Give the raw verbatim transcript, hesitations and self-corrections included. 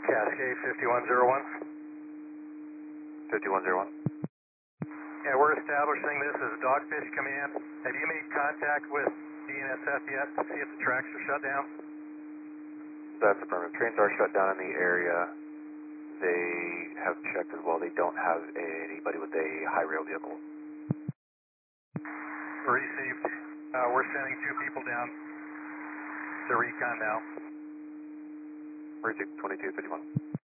Cascade fifty-one oh one. fifty-one oh one. Yeah, we're establishing this as Dogfish Command. Have you made contact with D N S F yet to see if the tracks are shut down? That's affirmative. Trains are shut down in the area. They have checked as well. They don't have anybody with a high rail vehicle. Received. Uh, we're sending two people down to recon now. Received twenty-two fifty-one.